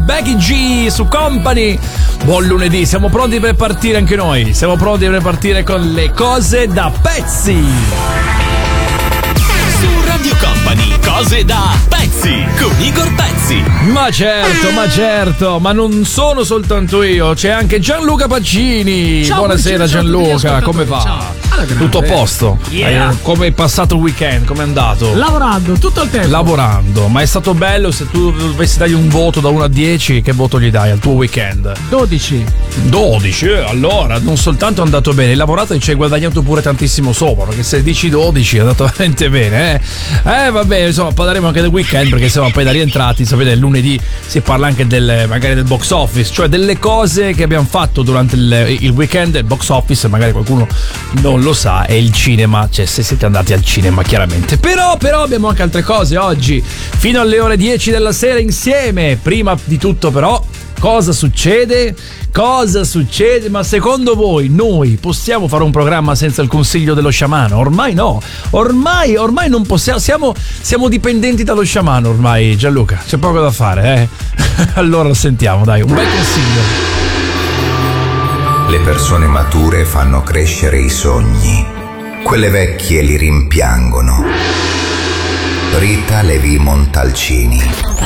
Becky G su Company. Buon lunedì, siamo pronti per partire anche noi. Siamo pronti per partire con le cose da pezzi. Su Radio Company, cose da pezzi con Igor Pezzi. Ma certo, ma non sono soltanto io, c'è anche Gianluca Pacini. Ciao, buonasera Gianluca, come va? Ciao. Tutto a posto? Yeah. Come è passato il weekend? Come è andato? Lavorando tutto il tempo. Lavorando, ma è stato bello. Se tu dovessi dargli un voto da 1 a 10, che voto gli dai al tuo weekend? 12. 12, allora non soltanto è andato bene, hai lavorato e ci hai guadagnato pure tantissimo sopra, perché se dici 12 è andato veramente bene, vabbè, insomma parleremo anche del weekend, perché siamo appena rientrati, sapete, il lunedì si parla anche magari del box office, cioè delle cose che abbiamo fatto durante il weekend. Il box office, magari qualcuno non lo sa, è il cinema, cioè se siete andati al cinema chiaramente, però abbiamo anche altre cose oggi, fino alle ore 10 della sera insieme. Prima di tutto però, cosa succede? Cosa succede? Ma secondo voi noi possiamo fare un programma senza il consiglio dello sciamano? Ormai no, ormai non possiamo, siamo dipendenti dallo sciamano ormai, Gianluca, c'è poco da fare, Allora lo sentiamo, dai, un bel consiglio. Le persone mature fanno crescere i sogni, quelle vecchie li rimpiangono. Rita Levi Montalcini.